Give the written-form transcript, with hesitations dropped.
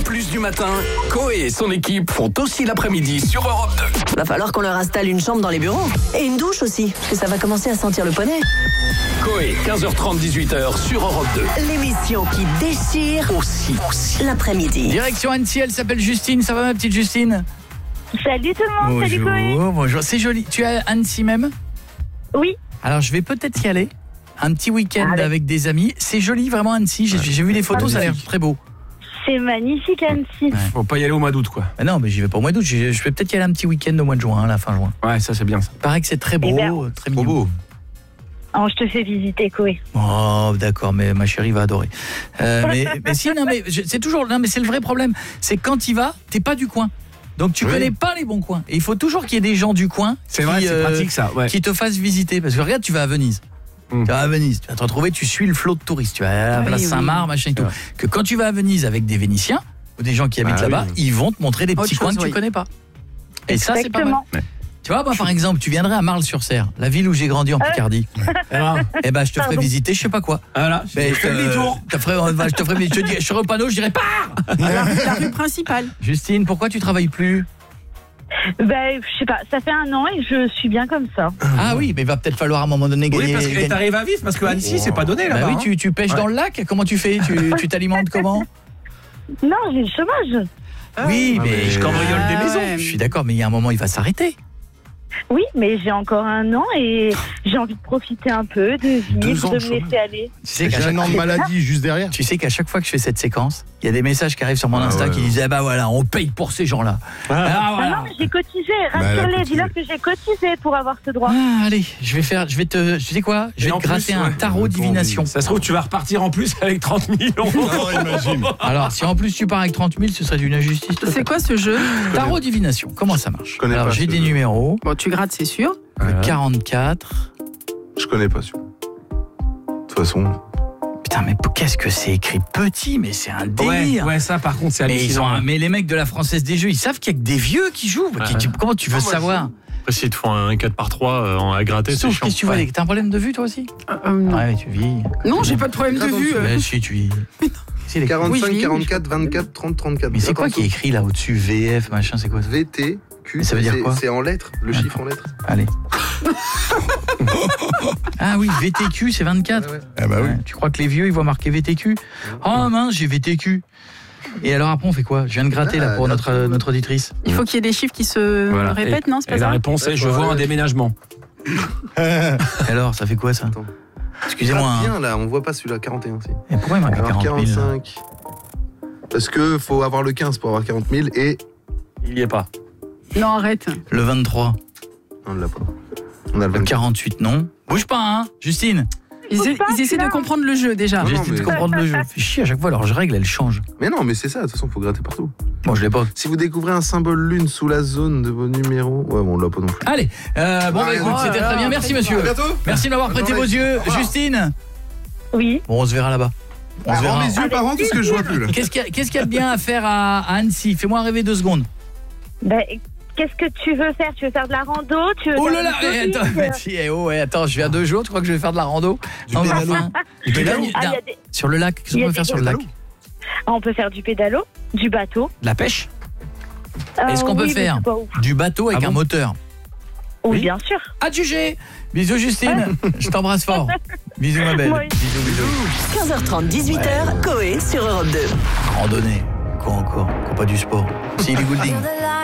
plus du matin, Coé et son équipe font aussi l'après-midi sur Europe 2. Va falloir qu'on leur installe une chambre dans les bureaux. Et une douche aussi, parce que ça va commencer à sentir le poney. Coé, 15h30, 18h sur Europe 2. L'émission qui déchire Aussi. l'après-midi. Direction Annecy, elle s'appelle Justine. Ça va ma petite Justine? Salut tout le monde, salut Coé. Bonjour. C'est joli. Tu es à Annecy même? Oui. Alors je vais peut-être y aller. Un petit week-end Allez. avec des amis. C'est joli vraiment Annecy. J'ai vu les photos, ça a l'air très beau. C'est magnifique Annecy. Faut pas y aller au mois d'août, quoi. Mais non, mais j'y vais pas au mois d'août. Je vais peut-être y aller un petit week-end au mois de juin, la fin juin. Ouais, ça c'est bien ça. Il paraît que c'est très beau, Eh ben, très mignon. beau. Oh, je te fais visiter Coé. Oh, d'accord, mais ma chérie va adorer. Mais si, non, mais c'est toujours, non, mais c'est le vrai problème. C'est quand tu y vas, t'es pas du coin. Donc tu connais pas les bons coins. Et il faut toujours qu'il y ait des gens du coin. C'est vrai, c'est pratique ça. Ouais. Qui te fassent visiter. Parce que regarde, tu vas à Venise. Tu vas à Venise, tu vas te retrouver, tu suis le flot de touristes. Tu vas à la place Saint-Marc, machin et tout. Que quand tu vas à Venise avec des Vénitiens ou des gens qui habitent là-bas, ils vont te montrer des petits coins que tu connais pas. Et ça, c'est pas mal. Ouais. Tu vois, moi, par exemple, tu viendrais à Marle-sur-Serre, la ville où j'ai grandi en Picardie. Eh ben, je te ferai visiter, je sais pas quoi. Voilà, je fais demi-tour. Je te serai au panneau, je dirais pars. La rue principale. Justine, pourquoi tu travailles plus? Ben, je sais pas, ça fait 1 an et je suis bien comme ça. Ah oui, mais il va peut-être falloir à un moment donné gagner. Oui, parce que t'arrives à vivre, parce que Annecy, c'est pas donné là-bas. Bah oui, tu pêches dans le lac, comment tu fais? Tu t'alimentes comment? Non, j'ai le chômage. Oui, mais je cambriole des maisons. Je suis d'accord, mais il y a un moment, il va s'arrêter. Oui, mais j'ai encore 1 an et j'ai envie de profiter un peu, de 2 vivre, ans de de me laisser aller. Tu sais J'ai qu'à un an de maladie juste derrière. Tu sais qu'à chaque fois que je fais cette séquence, il y a des messages qui arrivent sur mon Insta qui disent bah voilà, on paye pour ces gens-là. Ah non, mais j'ai cotisé, rassure-les, dis-leur que j'ai cotisé pour avoir ce droit. Allez, tu sais quoi? Je vais te gratter un tarot divination. Ça se trouve, tu vas repartir en plus avec 30 000 €. Non, imagine. Alors, si en plus tu pars avec 30 000, ce serait d'une injustice. C'est quoi ce jeu? Tarot divination, comment ça marche? connais Alors, pas j'ai ce des jeu. numéros, Bon, tu grattes, c'est sûr. le 44. Je connais pas celui-là. De toute façon, Putain, mais qu'est-ce que c'est écrit petit, mais c'est un délire. Ouais, ça par contre, c'est Mais, hallucinant. mais les mecs de la Française des Jeux, ils savent qu'il y a que des vieux qui jouent. Comment tu veux savoir? Après, s'ils te font un 4x3 à gratter, c'est Sauf chiant. qu'est-ce que tu vois, t'as un problème de vue toi aussi? Non. Ouais, mais tu vis. Non, j'ai pas de problème de vue. Mais si, tu vis. C'est les- 45, Oui, je vis, 44, 24, 30, 34. Mais c'est quoi qui est écrit là au-dessus? VF, machin, c'est quoi ça? VT, Q, Ça veut dire quoi? c'est en lettres, le chiffre en lettres. Allez. Ah oui, VTQ, c'est 24. Ouais. Ah bah oui. Ouais, tu crois que les vieux, ils voient marquer VTQ? Oh mince, j'ai VTQ. Et alors après, on fait quoi? Je viens de gratter là pour notre auditrice. Il faut qu'il y ait des chiffres qui se Voilà. répètent, non? C'est Et pas la ça? réponse est je vois un déménagement. Alors, ça fait quoi ça? Attends. Excusez-moi. Ah, Hein. bien là, on voit pas celui-là, 41 si. Et pourquoi il marque Alors 40 000 là 45. Parce que faut avoir le 15 pour avoir 40 000 et. Il y est pas. Non, arrête. Le 23. On l'a pas. On a le Le 24. 48, non. Bouge pas, hein, Justine. Ils essaient de comprendre le jeu déjà. Non, J'essaie de mais- comprendre le jeu. Fais chier à chaque fois, alors je règle, elle change. Mais non, mais c'est ça, de toute façon, faut gratter partout. Bon, je l'ai pas. Si vous découvrez un symbole lune sous la zone de vos numéros. Ouais, bon, on l'a pas non plus. Allez, bon, bah, écoute, oh c'était là très là, bien. Merci, monsieur. À bientôt. Merci de m'avoir prêté vos yeux. Justine. Oui. Bon, on se verra là-bas. On se verra. Rends les yeux par an parce que je vois plus là. Qu'est-ce qu'il y a de bien à faire à Annecy? Fais-moi rêver 2 secondes. Ben, qu'est-ce que tu veux faire? Tu veux faire de la rando? Tu veux Oh faire là là, du shopping? attends, je viens 2 jours, tu crois que je vais faire de la rando? Non, mais enfin, du pédalo. Ah, il y a des- Sur le lac, qu'est-ce qu'on peut faire sur le lac? Ah, on peut faire du pédalo, du bateau. De la pêche? Est-ce qu'on peut oui, mais faire c'est pas ouf. du bateau avec un moteur? Oui, Oui. bien sûr. À juger. Bisous Justine, je t'embrasse fort. Bisous ma belle. Moi aussi. Bisous. 15h30, 18h, Coé sur Europe 2. Randonnée. Quoi encore? Quoi pas du sport? C'est les Goulding.